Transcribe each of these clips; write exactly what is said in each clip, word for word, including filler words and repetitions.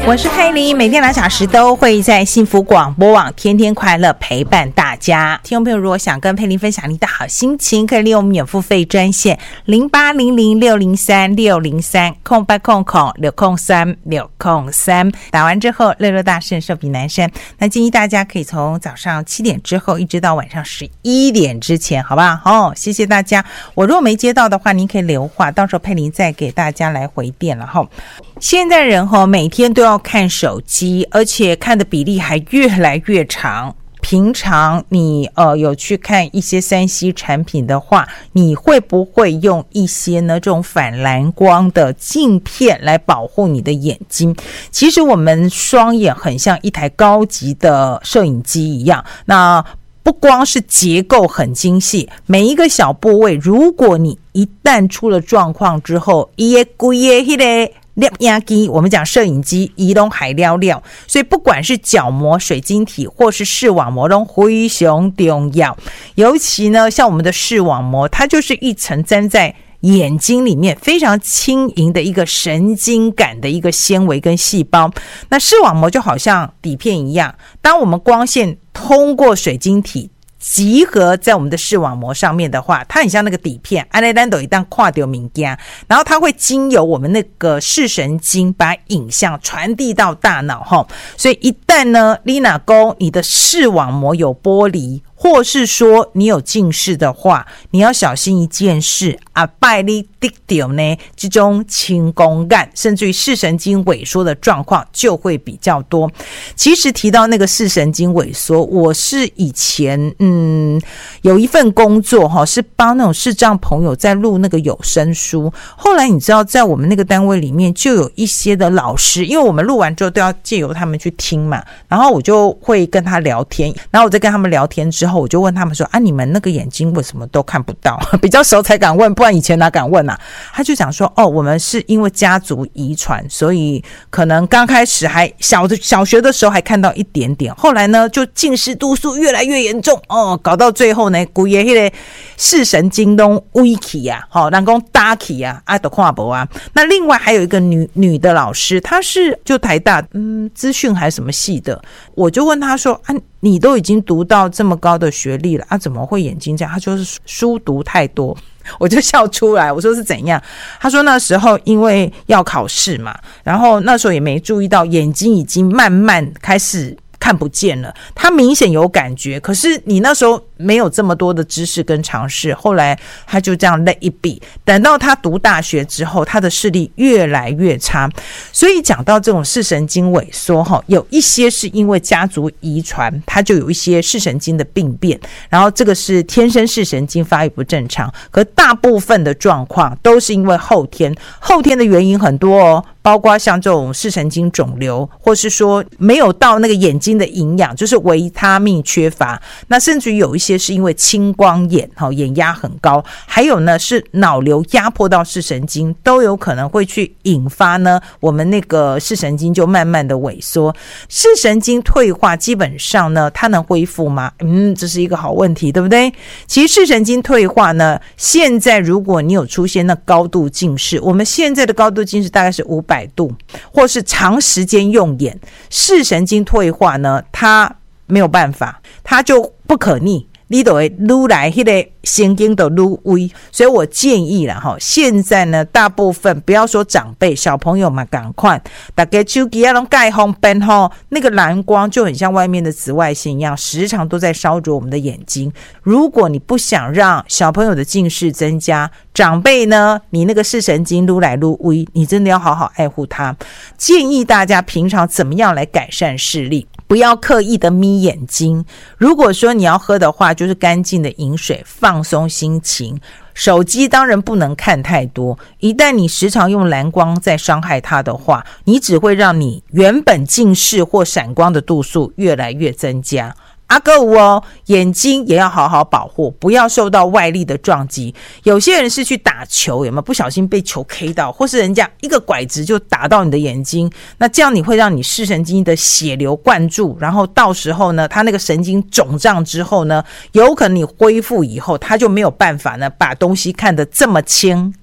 我是佩玲，每天两小时都会在幸福广播网天天快乐陪伴大家。听众朋友如果想跟佩玲分享你的好心情，可以利用免付费专线零八零零六零三六零三空八空空六空三六空三，打完之后乐乐大胜，寿比南山。那建议大家可以从早上七点之后一直到晚上十一点之前，好不好？哦，谢谢大家。我如果没接到的话，您可以留话，到时候佩玲再给大家来回电了哈。现在人哈每天都要看手机，而且看的比例还越来越长。平常你呃有去看一些 三 C 产品的话，你会不会用一些呢这种反蓝光的镜片来保护你的眼睛？其实我们双眼很像一台高级的摄影机一样，那不光是结构很精细，每一个小部位，如果你一旦出了状况之后，它的整个那个摄影机，我们讲摄影机移动海料料，所以不管是角膜、水晶体或是视网膜都非常重要。尤其呢，像我们的视网膜，它就是一层粘在眼睛里面非常轻盈的一个神经感的一个纤维跟细胞。那视网膜就好像底片一样，当我们光线通过水晶体集合在我们的视网膜上面的话，它很像那个底片，安内单斗一旦跨掉物件，然后它会经由我们那个视神经把影像传递到大脑齁。所以一旦呢你若说你的视网膜有剥离，或是说你有近视的话，你要小心一件事，啊拜你得到呢这种青光眼甚至于视神经萎缩的状况就会比较多。其实提到那个视神经萎缩，我是以前嗯有一份工作齁，是帮那种视障朋友在录那个有声书。后来你知道在我们那个单位里面就有一些的老师，因为我们录完之后都要借由他们去听嘛，然后我就会跟他聊天，然后我在跟他们聊天之后，我就问他们说啊，你们那个眼睛为什么都看不到？比较熟才敢问，不然以前哪敢问啊？他就讲说，哦，我们是因为家族遗传，所以可能刚开始还小的小学的时候还看到一点点，后来呢就近视度数越来越严重哦，搞到最后呢，规个那个视神经都萎起啊，好，人讲打起啊，啊都看不啊。那另外还有一个女女的老师，她是就台大嗯资讯还是什么系的，我就问她说啊，你都已经读到这么高的学历了啊，怎么会眼睛这样？他就是书读太多，我就笑出来。我说是怎样？他说那时候因为要考试嘛，然后那时候也没注意到眼睛已经慢慢开始看不见了，他明显有感觉，可是你那时候没有这么多的知识跟尝试，后来他就这样 let it be。 等到他读大学之后，他的视力越来越差。所以讲到这种视神经萎缩，有一些是因为家族遗传，他就有一些视神经的病变，然后这个是天生视神经发育不正常，可大部分的状况都是因为后天，后天的原因很多哦，包括像这种视神经肿瘤，或是说没有到那个眼睛的营养，就是维他命缺乏，那甚至于有一些是因为青光眼，眼压很高，还有呢是脑瘤压迫到视神经，都有可能会去引发呢我们那个视神经就慢慢的萎缩。视神经退化基本上呢它能恢复吗？嗯，这是一个好问题，对不对？其实视神经退化呢，现在如果你有出现那高度近视，我们现在的高度近视大概是五百度，或是长时间用眼，视神经退化呢它没有办法，它就不可逆，你就会愈来那个神经就愈微。所以我建议啦，现在呢大部分不要说长辈，小朋友嘛赶快大家手机要用盖方便，那个蓝光就很像外面的紫外线一样，时常都在烧灼我们的眼睛。如果你不想让小朋友的近视增加，长辈呢你那个视神经愈来愈微，你真的要好好爱护它。建议大家平常怎么样来改善视力，不要刻意的眯眼睛。如果说你要喝的话，就是干净的饮水，放松心情。手机当然不能看太多，一旦你时常用蓝光在伤害它的话，你只会让你原本近视或闪光的度数越来越增加。阿哥哦，眼睛也要好好保护，不要受到外力的撞击。有些人是去打球，有没有不小心被球 K 到，或是人家一个拐子就打到你的眼睛，那这样你会让你视神经的血流灌注，然后到时候呢，它那个神经肿胀之后呢，有可能你恢复以后，它就没有办法呢把东西看得这么清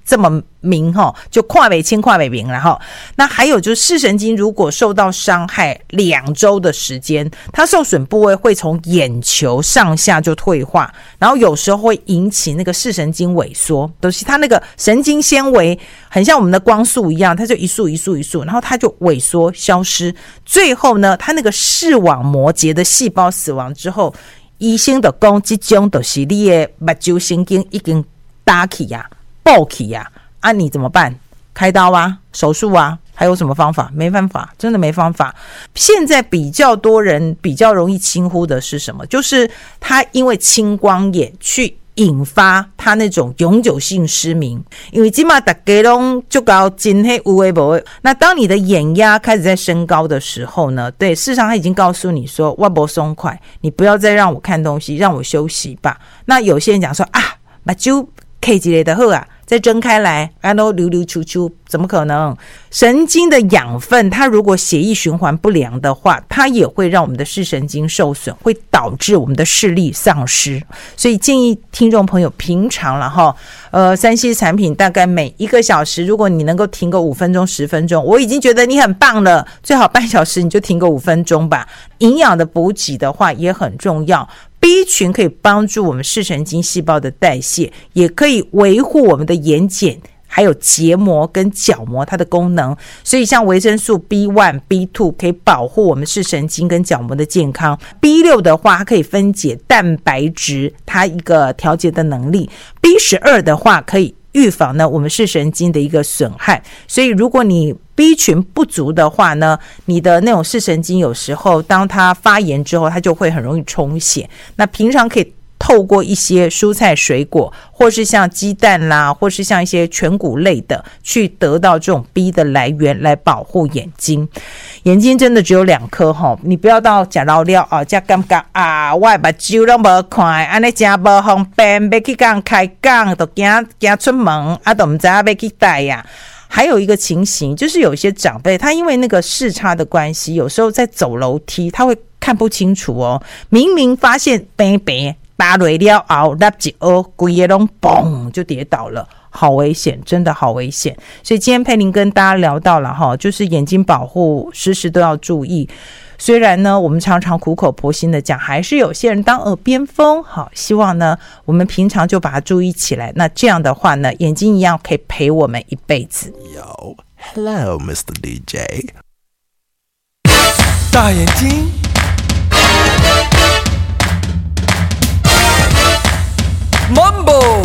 这么明齁，就看不清看不明了齁。那还有就是视神经如果受到伤害两周的时间，它受损部位会从眼球上下就退化，然后有时候会引起那个视神经萎缩，都是它那个神经纤维很像我们的光束一样，它就一束一束一束，然后它就萎缩消失，最后呢它那个视网膜结的细胞死亡之后，医生就说这种就是你的目睭神经已经打起呀爆起呀，啊你怎么办？开刀啊，手术啊，还有什么方法？没办法，真的没方法。现在比较多人比较容易轻忽的是什么？就是他因为青光眼去引发他那种永久性失明，因为现在大家都就搞真的有的没的。那当你的眼压开始在升高的时候呢，对，事实上他已经告诉你说我不松快，你不要再让我看东西，让我休息吧。那有些人讲说啊，目睭开一个就好啊，再睁开来，然后溜溜球球，怎么可能？神经的养分，它如果血液循环不良的话，它也会让我们的视神经受损，会导致我们的视力丧失。所以建议听众朋友平常了哈，呃，三 C 产品大概每一个小时，如果你能够停个五分钟、十分钟，我已经觉得你很棒了。最好半小时你就停个五分钟吧。营养的补给的话也很重要。B 群可以帮助我们视神经细胞的代谢，也可以维护我们的眼睑还有结膜跟角膜它的功能，所以像维生素 B 一 B 二 可以保护我们视神经跟角膜的健康。 B 六 的话它可以分解蛋白质，它一个调节的能力。 B 十二 的话可以预防呢我们视神经的一个损害，所以如果你 B 群不足的话呢，你的那种视神经有时候当它发炎之后，它就会很容易充血。那平常可以透过一些蔬菜水果，或是像鸡蛋啦，或是像一些全谷类的，去得到这种 B 的来源，来保护眼睛。眼睛真的只有两颗齁，你不要到吃老了啊，才感觉啊，我的目睭都无看，安尼真无方便，要去讲开讲，都惊惊出门，啊，都不知道要去戴呀。还有一个情形就是有些长辈他因为那个视差的关系，有时候在走楼梯他会看不清楚哦，明明发现白白打落了后立一下规个都嘣就跌倒了，好危险，真的好危险。所以今天佩玲跟大家聊到了哈，就是眼睛保护时时都要注意。虽然呢我们常常苦口婆心的讲，还是有些人当耳边风，好，希望呢我们平常就把它注意起来，那这样的话呢眼睛一样可以陪我们一辈子。 Yo, hello Mister D J 大眼睛Mambo